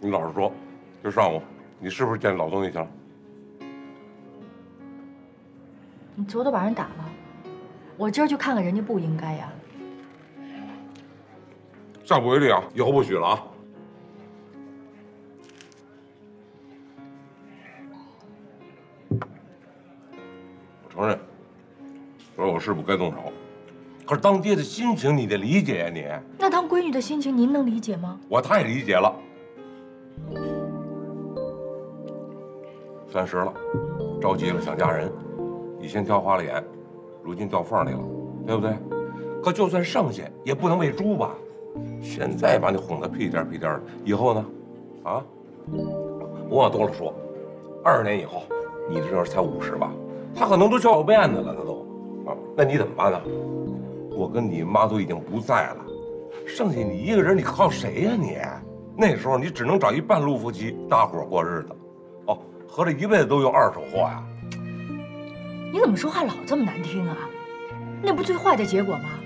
你老实说，这上午你是不是见老东西去了？ 你昨天把人打了，我今儿去看看人家不应该呀。 下不为例啊，以后不许了啊！我承认，昨儿我是不该动手，可是当爹的心情你得理解呀，你。 那当闺女的心情您能理解吗？ 我太理解了。30了，着急了想嫁人，以前挑花了眼，如今掉缝里了，对不对？可就算剩下，也不能喂猪吧？现在把你哄得屁颠屁颠的，以后呢？啊？不往多了说，20年以后，你这时候才50吧，他可能都叫遍的了，他都啊，那你怎么办呢？我跟你妈都已经不在了，剩下你一个人，你靠谁呀你？那时候你只能找一半路夫妻搭伙过日子，哦，合着一辈子都用二手货呀？ 你怎么说话老这么难听啊？那不最坏的结果吗？